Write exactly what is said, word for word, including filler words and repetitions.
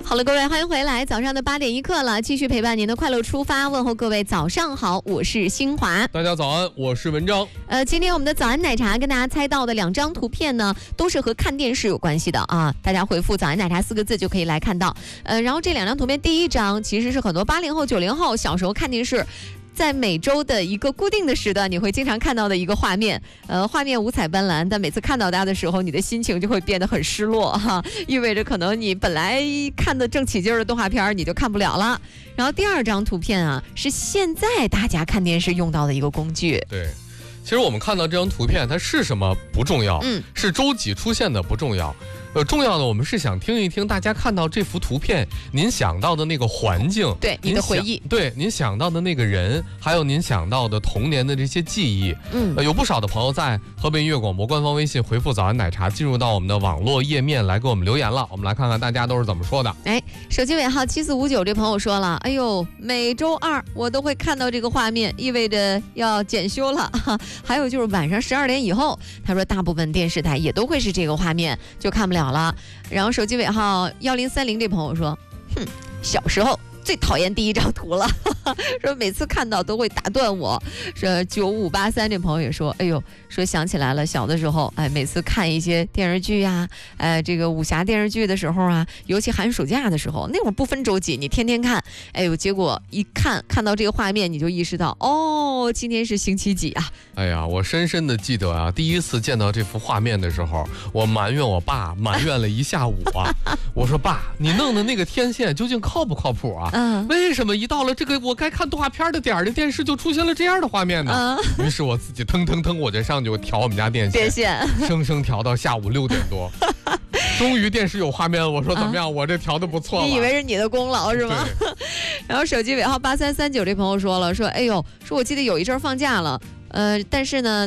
好了，各位，欢迎回来，早上的八点一刻了，继续陪伴您的快乐出发，问候各位早上好，我是新华。 大家早安，我是文章。 呃，今天我们的早安奶茶跟大家猜到的两张图片呢，都是和看电视有关系的啊，大家回复早安奶茶四个字就可以来看到。呃，然后这两张图片，第一张其实是很多八零后、九零后小时候看电视，在每周的一个固定的时段，你会经常看到的一个画面，呃，画面五彩斑斓，但每次看到它的时候，你的心情就会变得很失落哈，意味着可能你本来看的正起劲儿的动画片你就看不了了。然后第二张图片啊，是现在大家看电视用到的一个工具。 对，其实我们看到这张图片，它是什么不重要， 嗯， 是周几出现的不重要。呃，重要的我们是想听一听大家看到这幅图片，您想到的那个环境， 对你的回忆， 对您想到的那个人，还有您想到的童年的这些记忆。 嗯， 呃，有不少的朋友在河北音乐广播官方微信回复早安奶茶，进入到我们的网络页面来给我们留言了。我们来看看大家都是怎么说的。 哎，手机尾号七四五九这朋友说了，哎呦，每周二我都会看到这个画面，意味着要检修了。还有就是晚上十二点以后，他说大部分电视台也都会是这个画面，就看不了了。然后手机尾号幺零三零这朋友说，哼，小时候最讨厌第一张图了，说每次看到都会打断我。说九五八三这朋友也说，哎呦，说想起来了，小的时候，哎，每次看一些电视剧呀、啊，哎，这个武侠电视剧的时候啊，尤其寒暑假的时候，那会儿不分周几，你天天看，哎呦，结果一看看到这个画面，你就意识到，哦，今天是星期几啊？ 哎呀，我深深的记得啊，第一次见到这幅画面的时候，我埋怨我爸，埋怨了一下午啊。我说爸，你弄的那个天线究竟靠不靠谱啊？ 嗯， 为什么一到了这个我该看动画片的点儿的电视就出现了这样的画面呢？嗯、于是我自己腾腾腾，我就上去我调我们家电线， 电线生生调到下午六点多。终于电视有画面了，我说怎么样？啊、我这调的不错了。 你以为是你的功劳是吗？然后手机尾号八三三九这朋友说了，说哎呦，说我记得有一阵放假了，呃，但是呢。